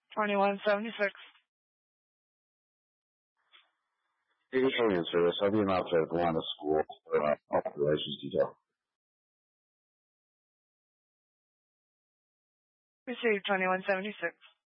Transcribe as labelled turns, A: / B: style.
A: 2176.
B: Alien service. I'll be enough to go on to school for operations detail.
A: Received 2176.